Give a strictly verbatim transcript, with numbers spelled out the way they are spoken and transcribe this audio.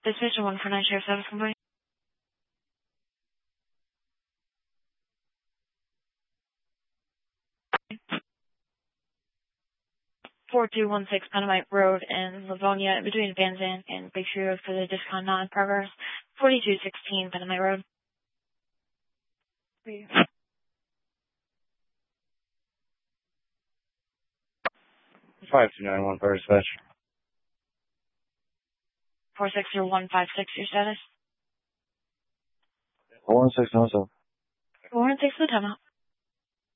Dispatcher one four nine Sheriff Service Company. four two one six Panamite Road in Livonia, between Van Zandt and Big Tree Road for the Discon not in progress. forty-two sixteen Panamite Road. five two nine one for dispatch. four six zero one five six, your status? one six nine seven. four one six, the timeout.